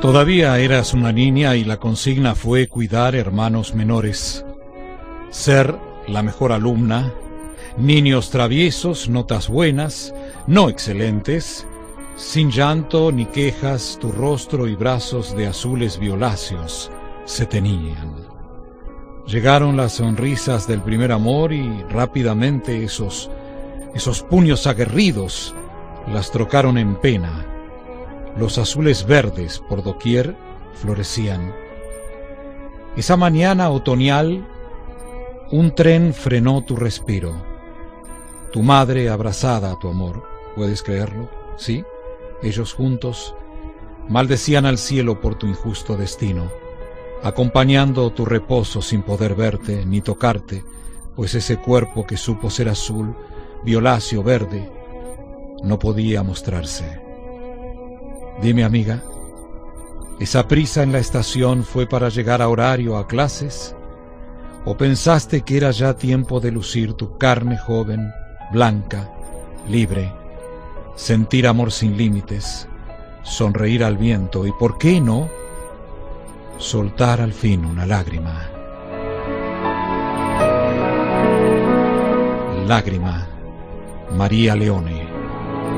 Todavía eras una niña y la consigna fue cuidar hermanos menores, ser la mejor alumna, niños traviesos, notas buenas, no excelentes, sin llanto ni quejas, tu rostro y brazos de azules violáceos se teñían. Llegaron las sonrisas del primer amor y rápidamente esos puños aguerridos las trocaron en pena. Los azules verdes por doquier florecían. Esa mañana otoñal, un tren frenó tu respiro. Tu madre abrazada a tu amor, ¿puedes creerlo? ¿Sí? Ellos juntos maldecían al cielo por tu injusto destino, acompañando tu reposo sin poder verte ni tocarte, pues ese cuerpo que supo ser azul, violáceo, verde, no podía mostrarse. Dime, amiga, ¿esa prisa en la estación fue para llegar a horario a clases? ¿O pensaste que era ya tiempo de lucir tu carne joven, blanca, libre, sentir amor sin límites, sonreír al viento y, ¿por qué no?, soltar al fin una lágrima? Lágrima, María Leone.